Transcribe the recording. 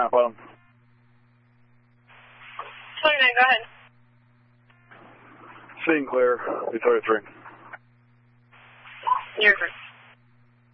map on him. 29, go ahead. Seeing clear, Victoria 3. You're good.